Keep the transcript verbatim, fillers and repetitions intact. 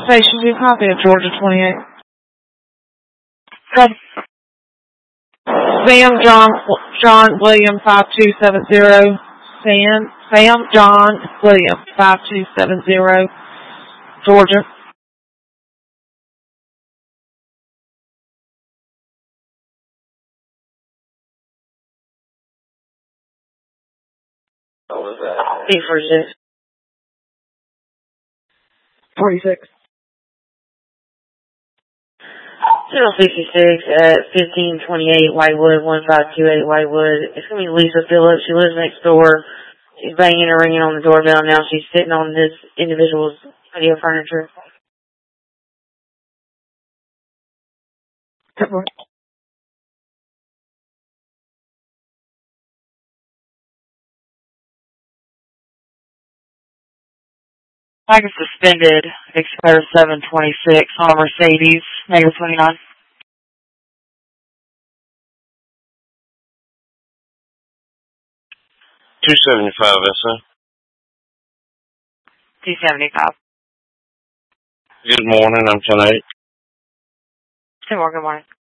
Station two copy of Georgia twenty-eight. Good. Sam John John William five two seven zero. Sam Sam John William five two seven zero. Georgia. What was that? eight forty-six. forty-six. zero sixty-six at fifteen twenty-eight Whitewood, one five two eight Whitewood. It's going to be Lisa Phillips. She lives next door. She's banging and ringing on the doorbell now. She's sitting on this individual's patio furniture. Flag is suspended. Expires seven twenty-six on a Mercedes, negative twenty-nine. two seventy-five, S A. two seventy-five. Good morning, I'm ten eight. Good morning, good morning.